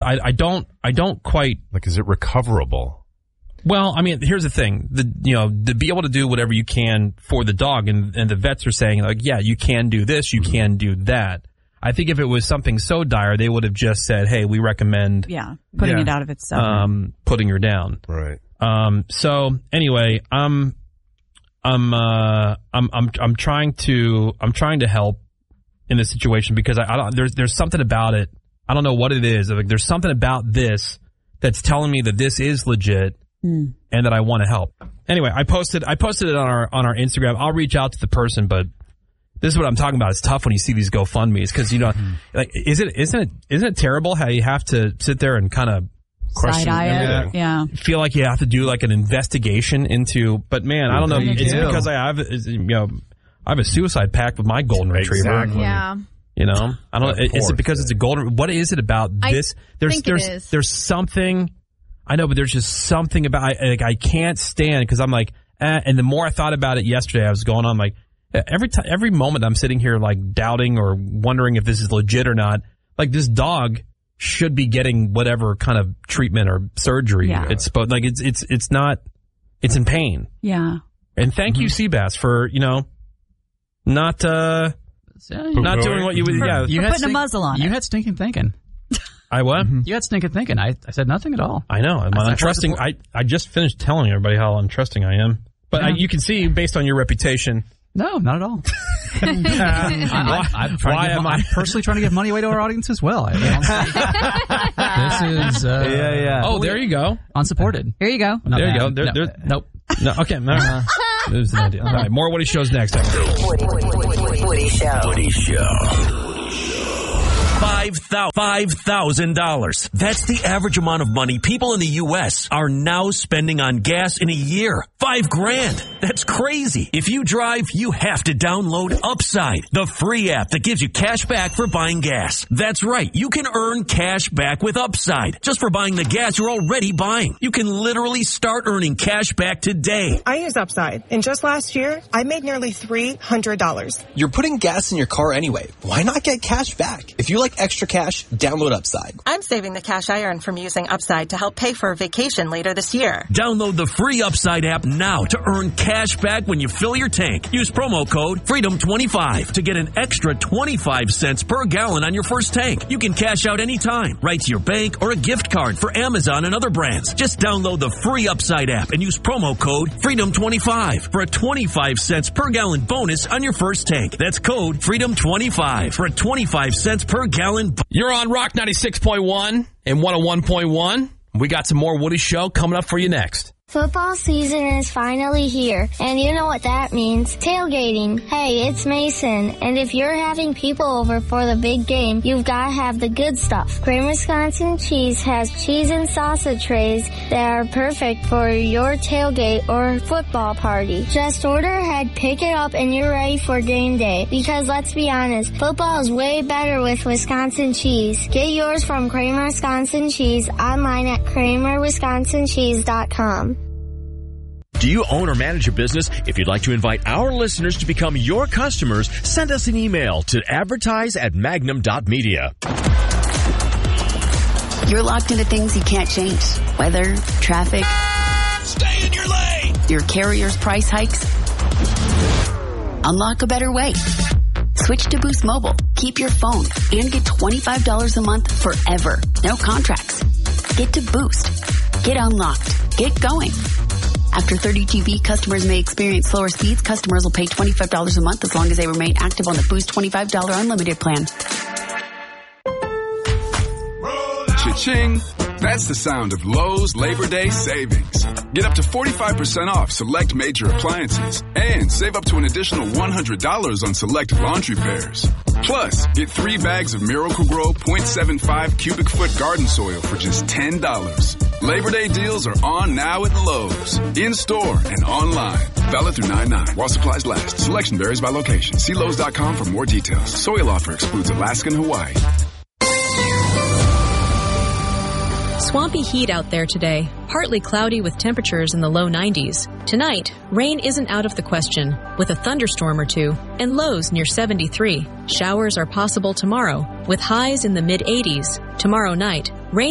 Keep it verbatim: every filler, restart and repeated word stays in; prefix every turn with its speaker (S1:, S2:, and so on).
S1: I, I don't, I don't quite.
S2: Like, is it recoverable?
S1: Well, I mean, here's the thing. The, you know, to be able to do whatever you can for the dog, and, and the vets are saying, like, yeah, you can do this, you mm-hmm. can do that. I think if it was something so dire, they would have just said, hey, we recommend.
S3: Yeah, putting yeah, it out of itself.
S1: Um, putting her down.
S2: Right.
S1: Um, so anyway, I'm, I'm, uh, I'm, I'm, I'm trying to, I'm trying to help in this situation because I, I don't, there's, there's something about it. I don't know what it is. Like, there's something about this that's telling me that this is legit mm. and that I want to help. Anyway, I posted, I posted it on our, on our Instagram. I'll reach out to the person, but this is what I'm talking about. It's tough when you see these GoFundMe's because, you know, mm-hmm. like, is it, isn't it, isn't it terrible how you have to sit there and kind of
S3: side eye it? Yeah.
S1: Feel like you have to do like an investigation into, but man, I don't know. It's do. because I have, you know, I have a suicide pact with my golden retriever.
S4: Exactly. Yeah.
S1: You know, I don't. Is it because it's a golden? What is it about this?
S4: I
S1: there's
S4: think
S1: there's
S4: it is.
S1: there's something. I know, but there's just something about I, like I can't stand because I'm like, eh, and the more I thought about it yesterday, I was going on like every time, every moment I'm sitting here like doubting or wondering if this is legit or not. Like this dog should be getting whatever kind of treatment or surgery
S3: yeah.
S1: it's supposed. Like it's it's it's not. It's in pain.
S3: Yeah.
S1: And thank mm-hmm. you, Seabass, for you know, not. uh
S5: Yeah,
S1: not doing what you would. Yeah,
S3: you had putting stink, a muzzle on
S5: You
S3: it.
S5: had stinking thinking.
S1: I what?
S5: Mm-hmm. You had stinking thinking. I, I said nothing at all.
S1: I know. I'm untrusting. I, I just finished telling everybody how untrusting I am. But yeah. I, you can see, based on your reputation.
S5: No, not at all. I, I, I'm, Why am I? I'm personally trying to give money away to our audience as well. I, this is. Uh,
S2: yeah, yeah.
S1: Oh, there you go.
S5: Unsupported.
S3: Here you go.
S5: Not
S1: there
S5: bad.
S1: you go. There,
S5: no,
S1: there,
S5: nope.
S1: No, okay. No, no. There's an idea. All right, more Woody Shows next.
S6: Woody, Woody, Woody, Woody Show.
S7: Woody Show. Five thousand dollars. That's the average amount of money people in the U S are now spending on gas in a year. Five grand. That's crazy. If you drive, you have to download Upside, the free app that gives you cash back for buying gas. That's right. You can earn cash back with Upside just for buying the gas you're already buying. You can literally start earning cash back today.
S8: I use Upside, and just last year, I made nearly three hundred dollars.
S9: You're putting gas in your car anyway. Why not get cash back? If you like extra cash, download Upside.
S10: I'm saving the cash I earn from using Upside to help pay for a vacation later this year.
S7: Download the free Upside app now to earn cash back when you fill your tank. Use promo code freedom twenty-five to get an extra twenty-five cents per gallon on your first tank. You can cash out anytime, right to your bank or a gift card for Amazon and other brands. Just download the free Upside app and use promo code freedom twenty-five for a twenty-five cents per gallon bonus on your first tank. That's code freedom twenty-five for a twenty-five cents per gallon. Bo-
S1: You're on Rock ninety-six point one and one oh one point one. We got some more Woody Show coming up for you next.
S11: Football season is finally here, and you know what that means. Tailgating. Hey, it's Mason, and if you're having people over for the big game, you've got to have the good stuff. Kramer Wisconsin Cheese has cheese and salsa trays that are perfect for your tailgate or football party. Just order ahead, pick it up, and you're ready for game day. Because let's be honest, football is way better with Wisconsin cheese. Get yours from Kramer Wisconsin Cheese online at kramer wisconsin cheese dot com.
S12: Do you own or manage a business? If you'd like to invite our listeners to become your customers, send us an email to advertise at magnum dot media.
S13: You're locked into things you can't change. Weather, traffic.
S7: Stay in your lane!
S13: Your carrier's price hikes. Unlock a better way. Switch to Boost Mobile. Keep your phone and get twenty-five dollars a month forever. No contracts. Get to Boost. Get unlocked. Get going. After thirty G B, customers may experience slower speeds. Customers will pay twenty-five dollars a month as long as they remain active on the Boost twenty-five dollars unlimited plan.
S14: Cha-ching! That's the sound of Lowe's Labor Day savings. Get up to forty-five percent off select major appliances and save up to an additional one hundred dollars on select laundry pairs. Plus, get three bags of Miracle-Gro point seven five cubic foot garden soil for just ten dollars. Labor Day deals are on now at Lowe's. In-store and online. Valid through nine nine while supplies last. Selection varies by location. See Lowe's dot com for more details. Soil offer excludes Alaska and Hawaii.
S15: Swampy heat out there today. Partly cloudy with temperatures in the low nineties. Tonight, rain isn't out of the question, with a thunderstorm or two, and lows near seventy-three. Showers are possible tomorrow, with highs in the mid eighties. Tomorrow night, rain